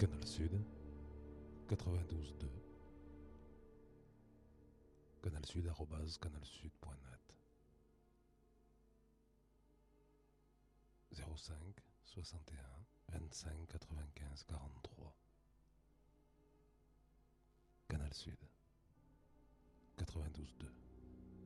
Canal Sud, 92.2. Canal Sud @canalsud.net. 05 61 25 95 43. Canal Sud, 92.2.